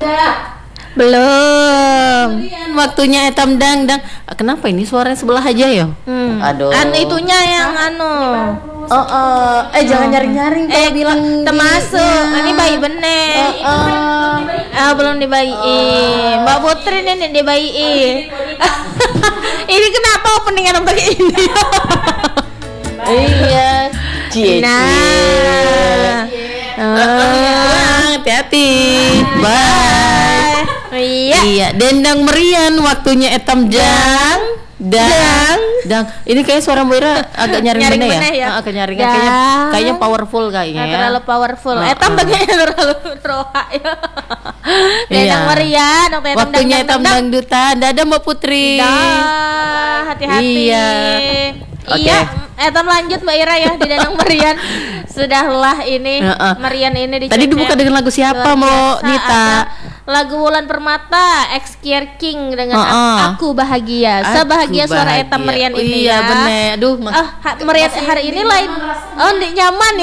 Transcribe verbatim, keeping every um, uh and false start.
Belum. Merian waktunya etam dangdang. Kenapa ini suaranya sebelah aja ya? Hmm. Aduh. An itunya yang anu. Oh, oh. Eh jangan nyaring-nyaring kalau Eh bilang termasuk. di- Ini bayi bener. Oh, oh. Ah belum dibaiin. Mbak Putri nih dibaiin. Ini kenapa openingan untuk ini? Iya. Cie. Nah. Ah, hati-hati. Bye. Iya. Iya, dendang merian waktunya etam dang. Dang. Dang. Ini kayak suara Mbak Ira agak nyaring Nyaring mana ya? mana ya? Ah, agak nyaring Dang. kayaknya kayaknya powerful kayaknya Nggak ya. terlalu powerful. Nah, Etam ah. bagian terlalu roha ya. Iya. Dendang merian, waktu etam Waktunya dang, etam dang, dang. dangdutan. Dadah Mbak Putri. Dah, hati-hati. Iya. Oke. Iya, etam lanjut Mbak Ira ya di Danang Merian. Sudahlah ini Heeh. Merian ini di Tadi dibuka dengan lagu siapa, Luar Mo biasa. Nita? Ada lagu Wulan Permata, Ex Kier King dengan Heeh. Aku Bahagia. Sebahagia Aku suara bahagia. etam Merian Oh, ini iya, ya. bener. Aduh, Mas. Ah, ha- Merian hari ini lain. Oh, ndek nyaman ya.